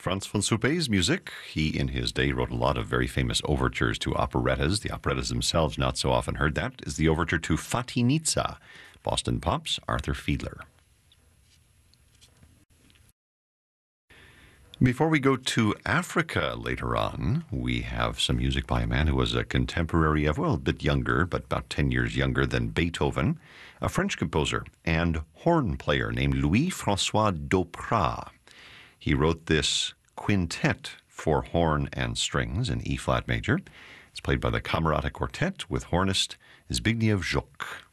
Franz von Suppé's music. He, in his day, wrote a lot of very famous overtures to operettas. The operettas themselves not so often heard. That is the overture to Fatinitsa, Boston Pop's Arthur Fiedler. Before we go to Africa later on, we have some music by a man who was a contemporary of, well, a bit younger, but about 10 years younger than Beethoven, a French composer and horn player named Louis-François Doprat. He wrote this quintet for horn and strings in E-flat major. It's played by the Camerata Quartet with hornist Zbigniew Żuk.